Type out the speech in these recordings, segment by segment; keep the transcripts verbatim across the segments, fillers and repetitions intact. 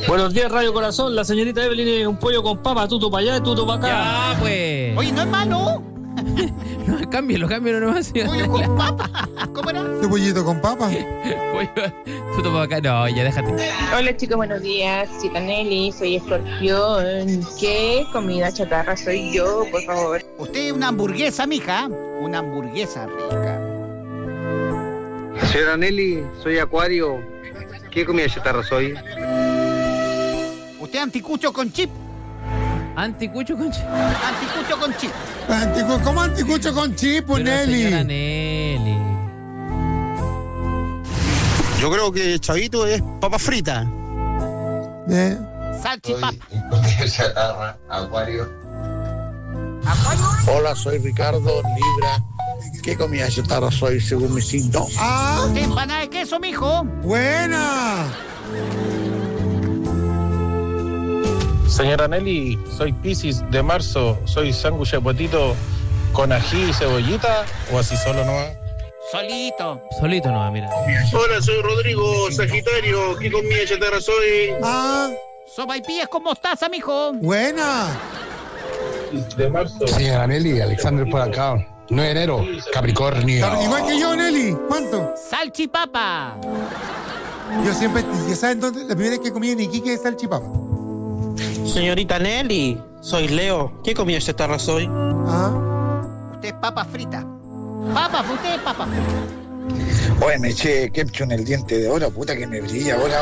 Buenos días, Radio Corazón. La señorita Evelyn es un pollo con papa, tuto para allá, tuto para acá. Ya, pues. Oye, no es malo. No, cámbialo, cámbialo nomás. Pollo con papa. ¿Cómo era? ¿Este pollito con papa? Pollo, tuto para acá. No, ya déjate. Hola chicos, buenos días. Cita Nelly, soy Escorpión. ¿Qué comida chatarra soy yo, por favor? Usted es una hamburguesa, mija. Una hamburguesa rica. Señora Nelly, soy Acuario. ¿Qué comida chatarra soy? Usted es anticucho con chip. Anticucho con chip. Anticucho con chip. Anticu- ¿Cómo anticucho con chip, Pero Nelly? señora Nelly. Yo creo que Chavito es papa frita. ¿Eh? Salchipapa. Comida chatarra, Acuario. ¿Acuario? Hola, soy Ricardo Libra. ¿Qué comida chatarra soy según mi signo? ¡Ah! ¿Usted empanada de queso, mijo? ¡Buena! Señora Nelly, soy Piscis de marzo, soy sándwich de potito con ají y cebollita o así solo nomás. Solito. Solito nomás, mira. Hola, soy Rodrigo Sagitario. ¿Qué comida chatarra soy? ¡Ah! Sopaipillas con mostaza, mijo. ¡Buena! De marzo. Señora Nelly, Alexander por acá. nueve de enero, Capricornio. Igual que yo, Nelly. ¿Cuánto? Salchipapa. Yo siempre, ya saben dónde, la primera vez que comí en Iquique es salchipapa. Señorita Nelly, soy Leo. ¿Qué comida chatarra soy? ¿Ah? Usted es papa frita. Papa, usted es papa frita. Oye, me eché ketchup en el diente de oro. Puta que me brilla ahora.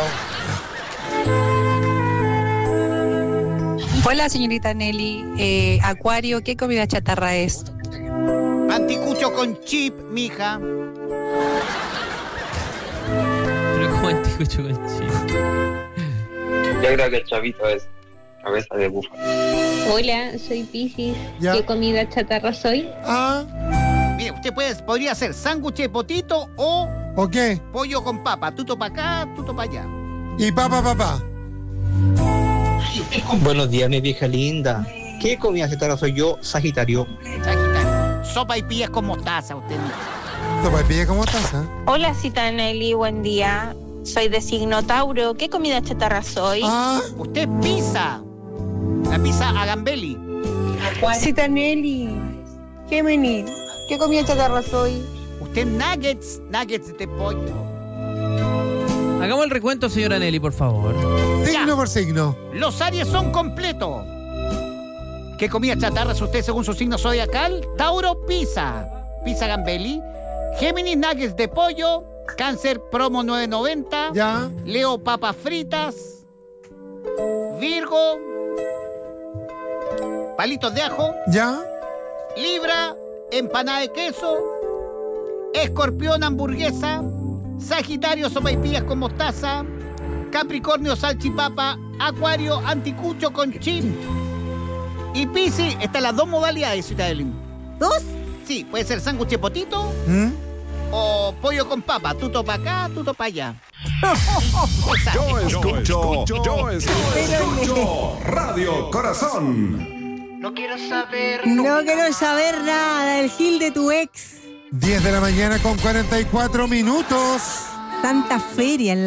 Hola, señorita Nelly. Eh, Acuario, ¿qué comida chatarra es? Anticucho con chip, mija. Pero como anticucho con chip. Yo creo que el Chavito es cabeza de búfalo. Hola, soy Piscis. Ya. ¿Qué comida chatarra soy? ¿Ah? Mire, usted puede, podría hacer sándwich de potito o ¿O qué? pollo con papa. Tuto para acá, tuto para allá. Y papá, papá. Buenos días, mi vieja linda. ¿Qué comida chatarra soy yo, Sagitario? Sagitario. Sopa y pillas con mostaza, usted mismo. Sopaipilla como taza. Hola, Cita Nelly, buen día. Soy de signo Tauro. ¿Qué comida chatarra soy? ¿Ah? Usted es pizza. La pizza a Gambelli. Cita Nelly. Géminis, ¿qué comida chatarra soy? Usted nuggets, nuggets de pollo. Hagamos el recuento, señora Nelly, por favor. Signo Ya. por signo. Los Aries son completos. ¿Qué comida chatarra es usted según su signo zodiacal? Tauro, pizza. Pizza Gambelli. Géminis, nuggets de pollo. Cáncer, promo nueve noventa. Ya. Leo, papas fritas. Virgo, palitos de ajo. Ya. Libra, empanada de queso. Escorpión, hamburguesa. Sagitario, sopaipillas con mostaza. Capricornio, salchipapa. Acuario, anticucho con chip. Y Piscis, están las dos modalidades, Ciudadela. ¿Dos? Sí, puede ser sándwich de potito ¿Mm? o pollo con papa. Tuto para acá, tuto para allá. Yo escucho, yo escucho Radio Corazón. No quiero saber. No quiero saber nada del Gil de tu ex. diez de la mañana con cuarenta y cuatro minutos. Tanta feria en la